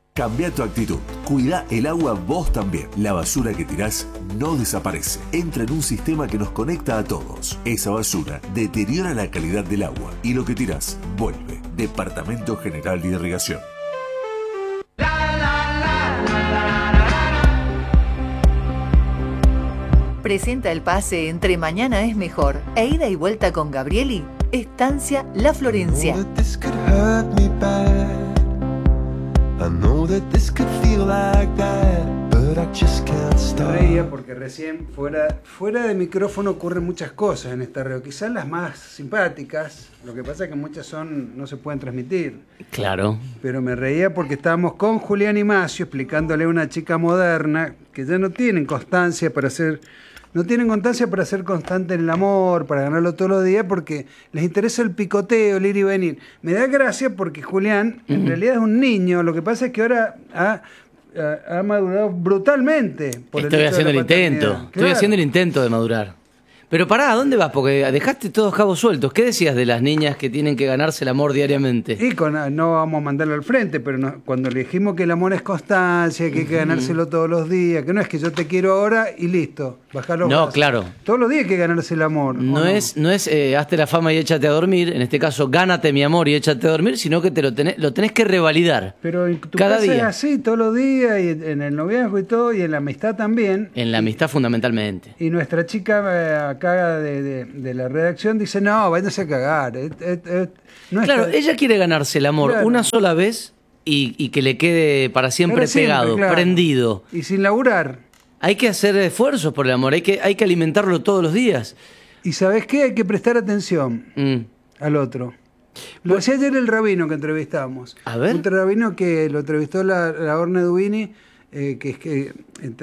Cambia tu actitud. Cuida el agua vos también. La basura que tirás no desaparece. Entra en un sistema que nos conecta a todos. Esa basura deteriora la calidad del agua y lo que tirás vuelve. Departamento General de Irrigación. Presenta el pase entre Mañana es Mejor e Ida y Vuelta con Gabrieli, Estancia La Florencia. Me reía porque recién fuera de micrófono ocurren muchas cosas en esta radio, quizás las más simpáticas, lo que pasa es que muchas no se pueden transmitir. Claro. Pero me reía porque estábamos con Julián y Macio explicándole a una chica moderna que ya no tienen constancia para ser constante en el amor, para ganarlo todos los días, porque les interesa el picoteo, el ir y venir. Me da gracia porque Julián en realidad es un niño, lo que pasa es que ahora ha madurado brutalmente. Estoy haciendo el intento de madurar. Pero pará, ¿a dónde vas? Porque dejaste todos cabos sueltos. ¿Qué decías de las niñas que tienen que ganarse el amor diariamente? Y no vamos a mandarlo al frente, pero cuando le dijimos que el amor es constancia, que hay que ganárselo todos los días, que no es que yo te quiero ahora y listo, bajar los brazos. Claro. Todos los días hay que ganarse el amor. No es hazte la fama y échate a dormir, en este caso gánate mi amor y échate a dormir, sino que lo tenés que revalidar. Pero en tu cada casa día. Es así, todos los días, y en el noviazgo y todo, y en la amistad también. En la amistad fundamentalmente. Y nuestra chica acá de la redacción dice, no, váyanse a cagar. Claro, ella quiere ganarse el amor una sola vez y que le quede para siempre pegado, prendido. Y sin laburar. Hay que hacer esfuerzos por el amor, hay que alimentarlo todos los días. ¿Y sabes qué? Hay que prestar atención al otro. Lo decía ayer el rabino que entrevistamos. A ver. Un rabino que lo entrevistó la Orne Dubini, que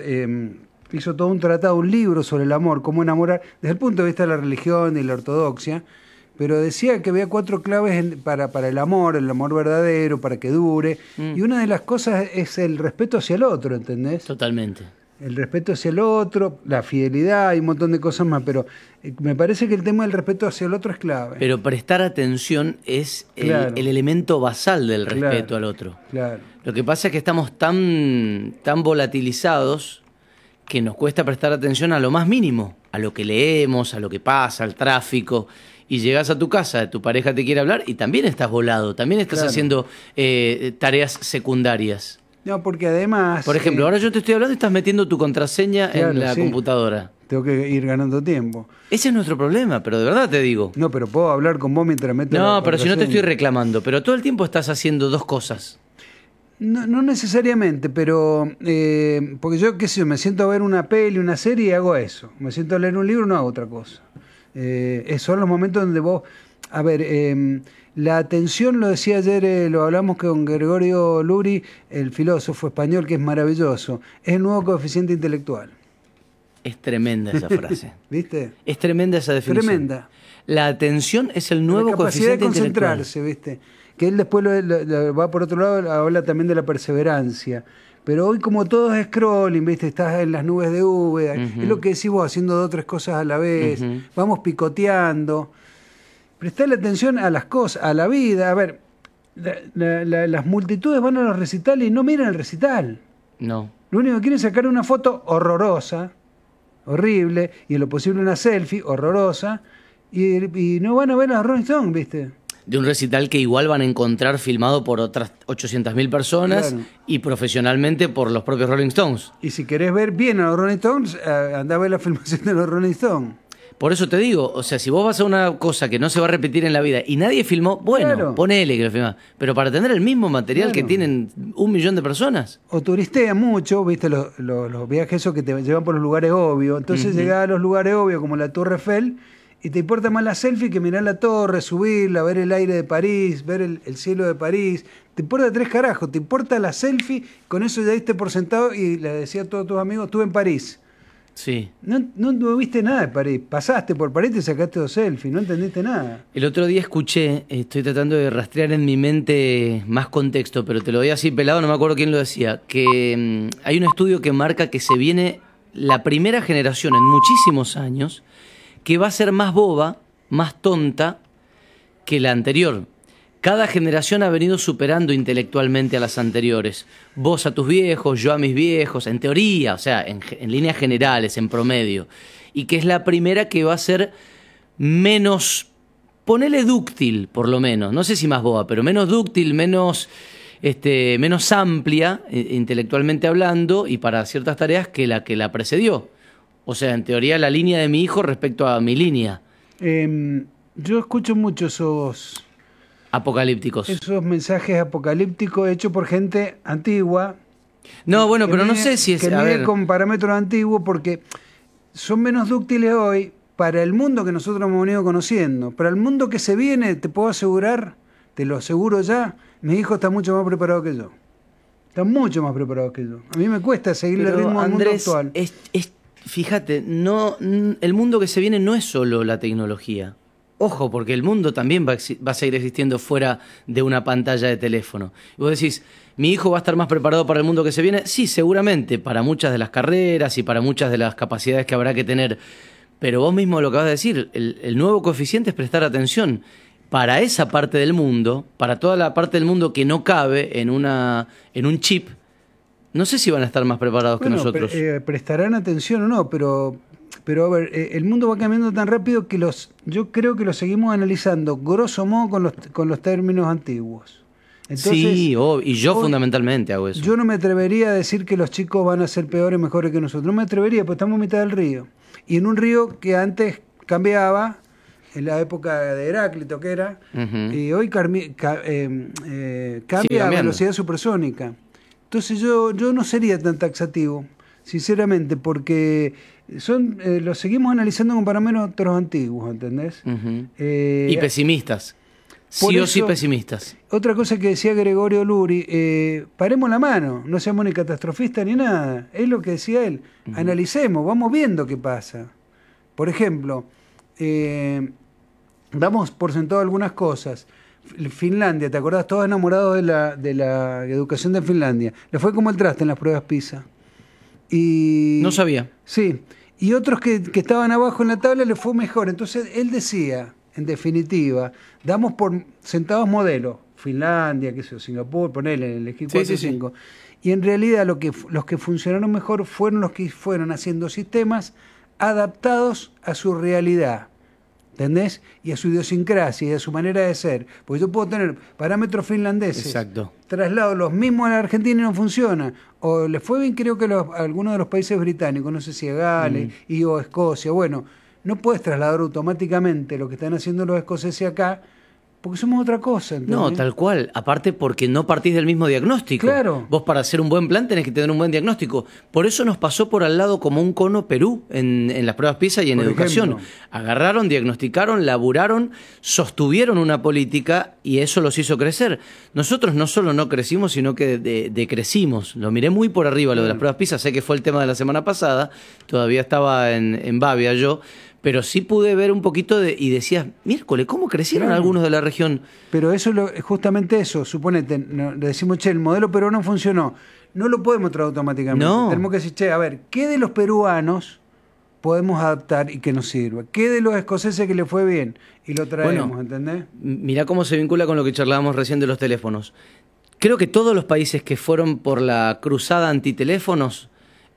hizo todo un tratado, un libro sobre el amor, cómo enamorar, desde el punto de vista de la religión y la ortodoxia, pero decía que había 4 claves para el amor verdadero, para que dure, y una de las cosas es el respeto hacia el otro, ¿entendés? Totalmente. El respeto hacia el otro, la fidelidad y un montón de cosas más, pero me parece que el tema del respeto hacia el otro es clave. Pero prestar atención es el elemento basal del respeto al otro. Claro. Lo que pasa es que estamos tan volatilizados que nos cuesta prestar atención a lo más mínimo, a lo que leemos, a lo que pasa, al tráfico, y llegás a tu casa, tu pareja te quiere hablar y también estás volado, también estás haciendo tareas secundarias. No, porque además... Por ejemplo, ahora yo te estoy hablando y estás metiendo tu contraseña en la computadora. Tengo que ir ganando tiempo. Ese es nuestro problema, pero de verdad te digo. No, pero puedo hablar con vos mientras meto la contraseña. No, pero si no te estoy reclamando, pero todo el tiempo estás haciendo 2 cosas. No necesariamente, pero porque yo, qué sé yo, me siento a ver una peli, una serie y hago eso. Me siento a leer un libro, no hago otra cosa. Son los momentos donde vos... A ver, la atención, lo decía ayer, lo hablamos con Gregorio Luri, el filósofo español, que es maravilloso, es el nuevo coeficiente intelectual. Es tremenda esa frase. ¿Viste? Es tremenda esa definición. Tremenda. La atención es el nuevo coeficiente intelectual. La capacidad de concentrarse, ¿viste? Que él después lo va por otro lado, habla también de la perseverancia. Pero hoy como todo es scrolling, ¿viste? Estás en las nubes de V, es lo que decís vos, haciendo 2 o 3 cosas a la vez, vamos picoteando. Prestarle atención a las cosas, a la vida. A ver, las multitudes van a los recitales y no miran el recital. No. Lo único que quieren es sacar una foto horrorosa, horrible, y en lo posible una selfie horrorosa, y no van a ver a Rolling Stones, ¿viste? De un recital que igual van a encontrar filmado por otras 800.000 personas y profesionalmente por los propios Rolling Stones. Y si querés ver bien a los Rolling Stones, andá a ver la filmación de los Rolling Stones. Por eso te digo, o sea, si vos vas a una cosa que no se va a repetir en la vida y nadie filmó, bueno, ponele que lo filmás. Pero para tener el mismo material que tienen 1 millón de personas. O turistean mucho, viste, los viajes esos que te llevan por los lugares obvios. Entonces llegás a los lugares obvios como la Torre Eiffel y te importa más la selfie que mirar la torre, subirla, ver el aire de París, ver el cielo de París. Te importa 3 carajos, te importa la selfie, con eso ya diste por sentado y le decía a todos tus amigos, estuve en París. Sí. No viste nada de París. Pasaste por París y te sacaste 2 selfies. No entendiste nada. El otro día escuché, estoy tratando de rastrear en mi mente más contexto, pero te lo doy así pelado, no me acuerdo quién lo decía, que hay un estudio que marca que se viene la primera generación en muchísimos años que va a ser más boba, más tonta que la anterior. cada generación ha venido superando intelectualmente a las anteriores. Vos a tus viejos, yo a mis viejos, en teoría, o sea, en líneas generales, en promedio. Y que es la primera que va a ser menos, ponele dúctil, por lo menos. No sé si más boba, pero menos dúctil, menos amplia, intelectualmente hablando, y para ciertas tareas que la precedió. O sea, en teoría, la línea de mi hijo respecto a mi línea. Yo escucho mucho esos Apocalípticos. Esos mensajes apocalípticos hechos por gente antigua. No, bueno, pero no sé si es... Que mide con parámetros antiguos porque son menos dúctiles hoy para el mundo que nosotros hemos venido conociendo. Para el mundo que se viene, te puedo asegurar, te lo aseguro ya, mi hijo está mucho más preparado que yo. Está mucho más preparado que yo. A mí me cuesta seguirle el ritmo al mundo actual. Fíjate, el mundo que se viene no es solo la tecnología. Ojo, porque el mundo también va a seguir existiendo fuera de una pantalla de teléfono. Y vos decís, ¿mi hijo va a estar más preparado para el mundo que se viene? Sí, seguramente, para muchas de las carreras y para muchas de las capacidades que habrá que tener. Pero vos mismo lo acabas de decir, el nuevo coeficiente es prestar atención. Para esa parte del mundo, para toda la parte del mundo que no cabe en un chip, no sé si van a estar más preparados que nosotros. Prestarán atención o no, pero a ver, el mundo va cambiando tan rápido que yo creo que lo seguimos analizando grosso modo con los términos antiguos. Entonces, sí, y yo fundamentalmente hago eso. Yo no me atrevería a decir que los chicos van a ser peores, mejores que nosotros. No me atrevería, porque estamos en mitad del río. Y en un río que antes cambiaba, en la época de Heráclito que era, y hoy cambia a velocidad supersónica. Entonces yo no sería tan taxativo, sinceramente, porque lo seguimos analizando con parámetros antiguos, ¿entendés? Y pesimistas. Sí o sí pesimistas. Otra cosa que decía Gregorio Luri, paremos la mano, no seamos ni catastrofistas ni nada. Es lo que decía él. Analicemos, vamos viendo qué pasa. Por ejemplo, damos por sentado algunas cosas. Finlandia, ¿te acordás? Todos enamorados de la educación de Finlandia. Le fue como el traste en las pruebas PISA. No sabía. Sí. Y otros que estaban abajo en la tabla le fue mejor. Entonces él decía, en definitiva, damos por sentados modelos. Finlandia, qué sé yo, Singapur, ponele, elegí 4 o 5. Y en realidad los que funcionaron mejor fueron los que fueron haciendo sistemas adaptados a su realidad. ¿Entendés? Y a su idiosincrasia y a su manera de ser. Porque yo puedo tener parámetros finlandeses. Exacto. Traslado los mismos a la Argentina y no funciona. O les fue bien, creo que algunos de los países británicos, no sé si a Gales o Escocia. Bueno, no puedes trasladar automáticamente lo que están haciendo los escoceses acá, porque somos otra cosa. ¿entendés? No, tal cual. Aparte porque no partís del mismo diagnóstico. Claro. Vos para hacer un buen plan tenés que tener un buen diagnóstico. Por eso nos pasó por al lado como un cono Perú en las pruebas PISA y en educación. Ejemplo. Agarraron, diagnosticaron, laburaron, sostuvieron una política y eso los hizo crecer. Nosotros no solo no crecimos, sino que decrecimos. Lo miré muy por arriba lo de las pruebas PISA. Sé que fue el tema de la semana pasada. Todavía estaba en Bavia yo. Pero sí pude ver un poquito y decías, miércoles, ¿cómo crecieron algunos de la región? Pero eso justamente eso, suponete, le decimos, el modelo peruano funcionó. No lo podemos traer automáticamente. No. Tenemos que decir, a ver, ¿qué de los peruanos podemos adaptar y que nos sirva? ¿Qué de los escoceses que le fue bien? Y lo traemos, ¿entendés? Mirá cómo se vincula con lo que charlábamos recién de los teléfonos. Creo que todos los países que fueron por la cruzada antiteléfonos,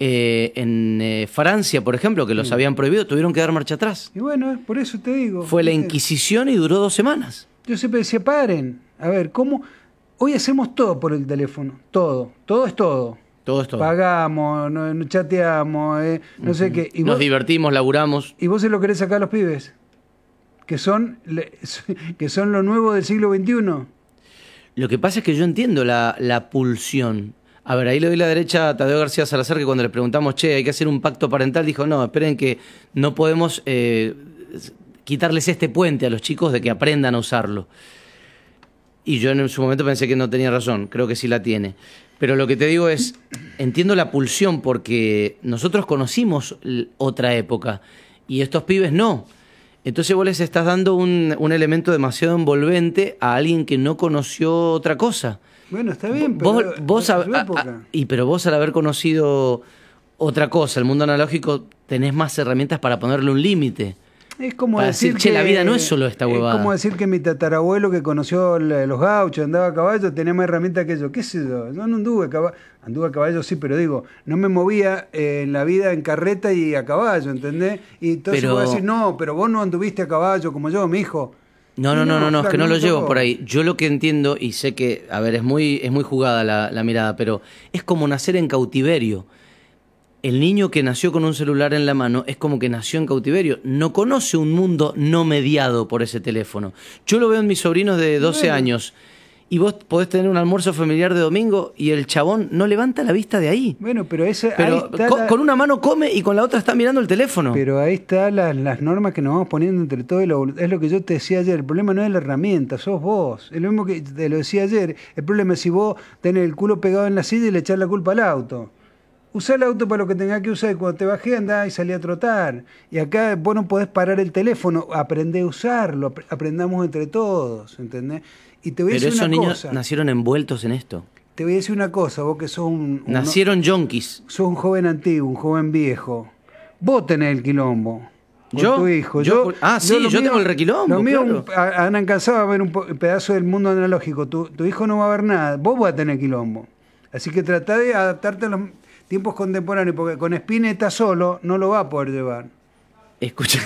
en Francia, por ejemplo, que los habían prohibido, tuvieron que dar marcha atrás. Y bueno, por eso te digo. Fue la Inquisición y duró 2 semanos. Yo siempre decía, paren. A ver, ¿cómo? Hoy hacemos todo por el teléfono. Todo. Todo es todo. Todo es todo. Pagamos, no chateamos, no sé qué. Y nos divertimos, laburamos. ¿Y vos se lo querés sacar a los pibes? Que son lo nuevo del siglo XXI. Lo que pasa es que yo entiendo la pulsión. A ver, ahí le doy la derecha a Tadeo García Salazar, que cuando le preguntamos, hay que hacer un pacto parental, dijo, no, esperen que no podemos quitarles este puente a los chicos de que aprendan a usarlo. Y yo en su momento pensé que no tenía razón, creo que sí la tiene. Pero lo que te digo es, entiendo la pulsión porque nosotros conocimos otra época y estos pibes no. Entonces vos les estás dando un elemento demasiado envolvente a alguien que no conoció otra cosa. Bueno, está bien, pero pero vos al haber conocido otra cosa, el mundo analógico, tenés más herramientas para ponerle un límite. Es como para decir che, que la vida no es solo esta huevada. Es como decir que mi tatarabuelo que conoció los gauchos, andaba a caballo, tenía más herramientas que yo. ¿Qué sé yo? Yo no anduve a caballo. Anduve a caballo sí, pero digo, no me movía en la vida en carreta y a caballo, ¿entendés? Y entonces Pero- voy a decir, no, pero vos no anduviste a caballo como yo, mi hijo. No, es flaco, que no lo me llevo tocó. por ahí. Yo lo que entiendo, y sé que, a ver, es muy jugada la mirada, pero es como nacer en cautiverio. El niño que nació con un celular en la mano es como que nació en cautiverio. No conoce un mundo no mediado por ese teléfono. Yo lo veo en mis sobrinos de 12 años. Y vos podés tener un almuerzo familiar de domingo y el chabón no levanta la vista de ahí. Bueno, pero ese, ahí Pero está con una mano come y con la otra está mirando el teléfono. Pero ahí están las normas que nos vamos poniendo entre todos. Es lo que yo te decía ayer. El problema no es la herramienta, sos vos. Es lo mismo que te lo decía ayer. El problema es si vos tenés el culo pegado en la silla y le echás la culpa al auto. Usá el auto para lo que tengas que usar y cuando te bajé andá y salí a trotar. Y acá vos no podés parar el teléfono. Aprendé a usarlo. Aprendamos entre todos, ¿entendés? Y te voy a Pero decir esos una niños cosa. nacieron envueltos en esto. Te voy a decir una cosa. Vos que sos Nacieron yonkis. sos un joven antiguo, un joven viejo. Vos tenés el quilombo. Con ¿Yo? tu hijo. Yo tengo el requilombo, Los míos claro. han alcanzado a ver un pedazo del mundo analógico. Tu hijo no va a ver nada. Vos vas a tener quilombo. Así que tratá de adaptarte a los tiempos contemporáneos, porque con Spinetta solo no lo va a poder llevar. Escucha.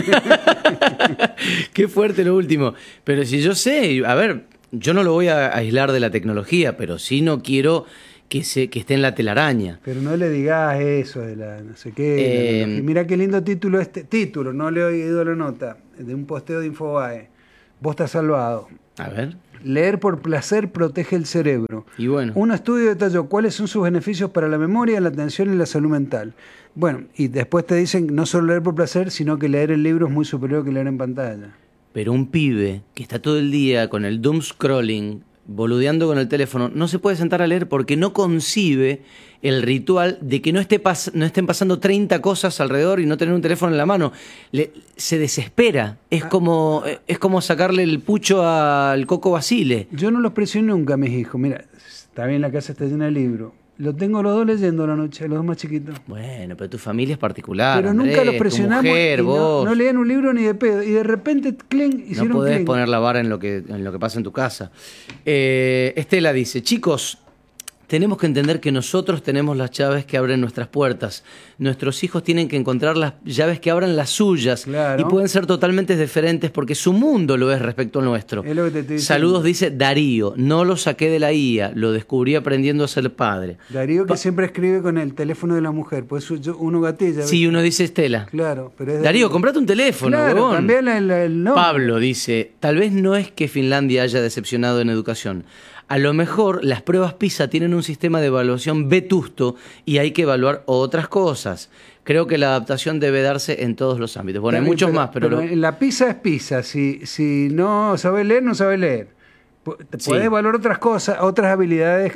Qué fuerte lo último. Pero si yo sé, a ver, yo no lo voy a aislar de la tecnología, pero sí no quiero que esté en la telaraña. Pero no le digas eso de la no sé qué. Mira qué lindo título título, no le he oído la nota, de un posteo de Infobae. Vos estás salvado. A ver. Leer por placer protege el cerebro. Y bueno. Un estudio detalló cuáles son sus beneficios para la memoria, la atención y la salud mental. Bueno, y después te dicen no solo leer por placer, sino que leer el libro es muy superior que leer en pantalla. Pero un pibe que está todo el día con el doom scrolling, boludeando con el teléfono, no se puede sentar a leer porque no concibe el ritual de que no estén pasando 30 cosas alrededor y no tener un teléfono en la mano. Se desespera. Es como sacarle el pucho al Coco Basile. Yo no los presiono nunca a mis hijos. Mira, está bien, la casa está llena de libros. Lo tengo los dos leyendo a la noche, los dos más chiquitos. Bueno, pero tu familia es particular. Pero Andrés, nunca los presionamos. Tu mujer, y vos. no leen un libro ni de pedo. Y de repente, clen, hicieron No podés clen. poner la vara en lo que pasa en tu casa. Estela dice, chicos, tenemos que entender que nosotros tenemos las llaves que abren nuestras puertas. Nuestros hijos tienen que encontrar las llaves que abran las suyas. Claro. Y pueden ser totalmente diferentes porque su mundo lo es respecto al nuestro. Es lo que te estoy diciendo. Saludos, dice Darío. No lo saqué de la IA, lo descubrí aprendiendo a ser padre. Darío que siempre escribe con el teléfono de la mujer. Pues uno gatilla. Sí, ¿ves? uno dice Estela. Claro. Pero es Darío, comprate un teléfono, claro, huevón. cambiale el nombre. Pablo dice, tal vez no es que Finlandia haya decepcionado en educación. A lo mejor las pruebas PISA tienen un sistema de evaluación vetusto y hay que evaluar otras cosas. Creo que la adaptación debe darse en todos los ámbitos. Bueno, hay Está bien, muchos más, pero en la PISA es PISA. Si no sabes leer, no sabes leer. Sí. Podés evaluar otras cosas, otras habilidades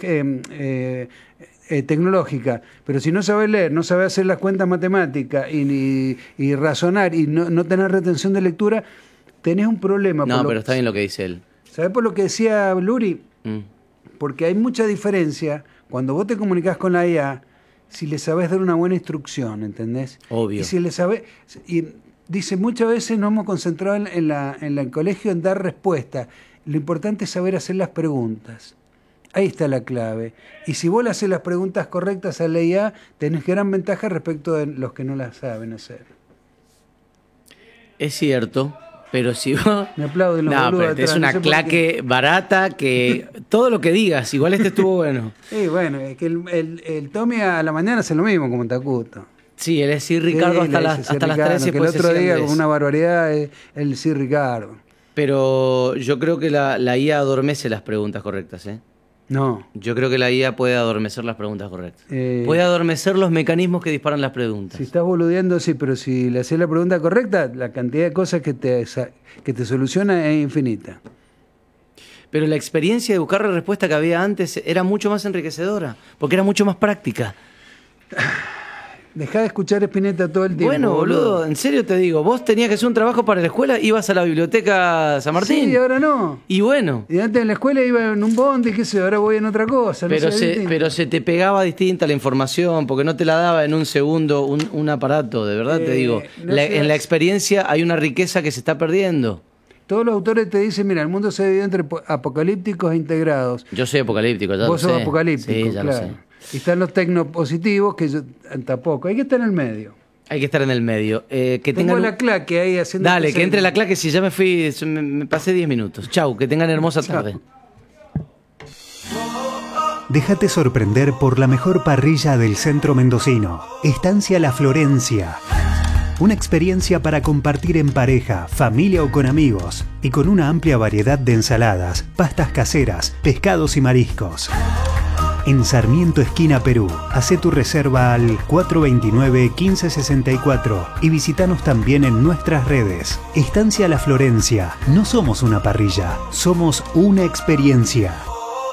tecnológicas. Pero si no sabes leer, no sabes hacer las cuentas matemáticas y razonar y no tenés retención de lectura, tenés un problema. no, pero está bien lo que dice él. ¿Sabés por lo que decía Luri? Mm. Porque hay mucha diferencia cuando vos te comunicás con la IA, si le sabés dar una buena instrucción, ¿entendés? Obvio. Y si le sabés... Y dice, muchas veces nos hemos concentrado en el colegio en dar respuestas. Lo importante es saber hacer las preguntas. Ahí está la clave. Y si vos le haces las preguntas correctas a la IA, tenés gran ventaja respecto de los que no las saben hacer. Es cierto, pero si vos... Me aplauden los No, boludos pero atrás, es una no sé por claque barata que todo lo que digas, igual estuvo bueno. qué. Bueno, es que el Tommy a la mañana hace lo mismo como Tacuto. Sí, él es sí, Ricardo, Sí, hasta le las dice, sí, 13 Ricardo, que el puede ser otro sí, día, Andrés. con una barbaridad, el sí Ricardo. Pero yo creo que la IA adormece las preguntas correctas, ¿eh? No. Yo creo que la IA puede adormecer las preguntas correctas. Eh, Puede adormecer los mecanismos que disparan las preguntas. Si estás boludeando, sí, pero si le haces la pregunta correcta, la cantidad de cosas que te soluciona es infinita. Pero la experiencia de buscar la respuesta que había antes era mucho más enriquecedora, porque era mucho más práctica. Dejá de escuchar Spinetta todo el tiempo. Bueno, boludo, en serio te digo, vos tenías que hacer un trabajo para la escuela, ibas a la biblioteca San Martín. Sí, ahora no. Y bueno. Y antes en la escuela iba en un bondi, qué sé yo, ahora voy en otra cosa. Pero se te pegaba distinta la información, porque no te la daba en un segundo un aparato, de verdad te digo. En la experiencia hay una riqueza que se está perdiendo. Todos los autores te dicen, mira, el mundo se divide entre apocalípticos e integrados. Yo soy apocalíptico, ya Vos lo sé. sos apocalíptico, sí, ya claro. lo sé. Y están los tecnopositivos, que tampoco. Hay que estar en el medio. Hay que estar en el medio. Tengo la claque ahí haciendo... Dale, que entre la claque, si ya me fui, me pasé 10 minutos. Chau, que tengan hermosa tarde. Déjate sorprender por la mejor parrilla del centro mendocino. Estancia La Florencia. Una experiencia para compartir en pareja, familia o con amigos. Y con una amplia variedad de ensaladas, pastas caseras, pescados y mariscos. En Sarmiento, esquina Perú. Hacé tu reserva al 429-1564 y visítanos también en nuestras redes. Estancia La Florencia. No somos una parrilla, somos una experiencia.